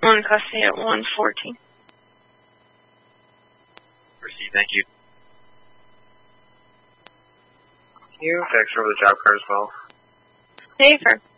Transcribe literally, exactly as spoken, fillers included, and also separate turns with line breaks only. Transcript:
One custody at one fourteen.
Proceed, thank you.
Thank you. Thanks for the job card as well.
Safer.